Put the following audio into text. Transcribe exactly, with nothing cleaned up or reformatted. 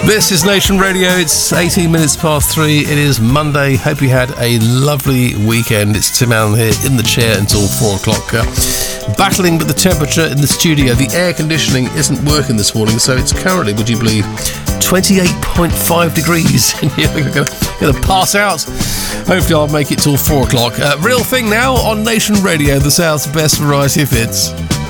This is Nation Radio. It's eighteen minutes past three. It is Monday. Hope you had a lovely weekend. It's Tim Allen here in the chair until four o'clock. Uh, battling with the temperature in the studio. The air conditioning isn't working this morning, so it's currently, would you believe, twenty-eight point five degrees. I'm going to pass out. Hopefully I'll make it till four o'clock. Uh, real thing now on Nation Radio, the South's best variety of hits.